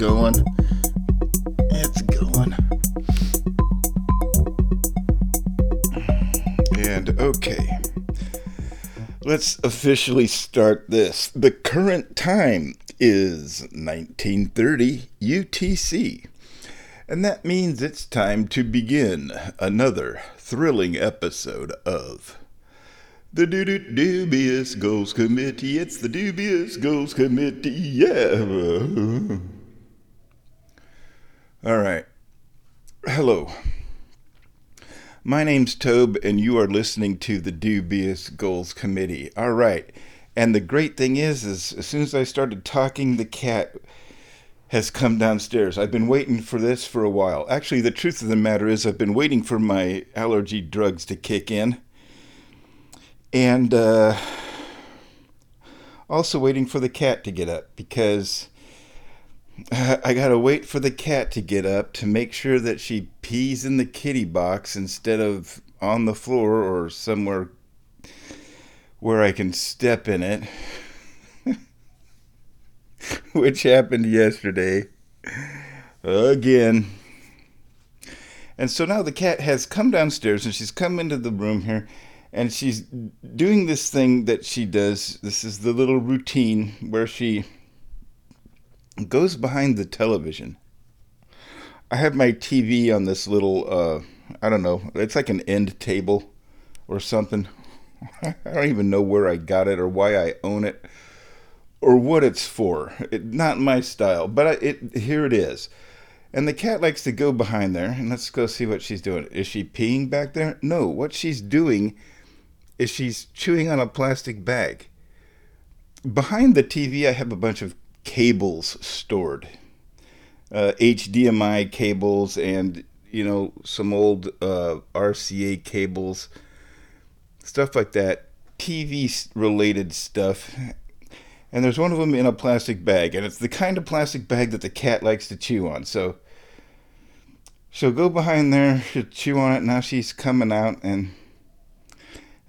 going. It's going. And okay. Let's officially start this. The current time is 1930 UTC. And that means it's time to begin another thrilling episode of the Dubious Goals Committee. It's the Dubious Goals Committee, yeah. All right. Hello. My name's Tobe, and you are listening to the Dubious Goals Committee. All right. And the great thing is as soon as I started talking, the cat has come downstairs. I've been waiting for this for a while. Actually, the truth of the matter is I've been waiting for my allergy drugs to kick in. And also waiting for the cat to get up, because I gotta wait for the cat to get up to make sure that she pees in the kitty box instead of on the floor or somewhere where I can step in it, which happened yesterday again. And so now the cat has come downstairs and she's come into the room here. And she's doing this thing that she does. This is the little routine where she goes behind the television. I have my TV on this little, I don't know, it's like an end table or something. I don't even know where I got it or why I own it or what it's for. Not my style, but here it is. And the cat likes to go behind there, and let's go see what she's doing. Is she peeing back there? No, what she's doing is she's chewing on a plastic bag. Behind the TV, I have a bunch of cables stored. HDMI cables and, some old RCA cables. Stuff like that. TV-related stuff. And there's one of them in a plastic bag. And it's the kind of plastic bag that the cat likes to chew on. So she'll go behind there, she'll chew on it. Now she's coming out and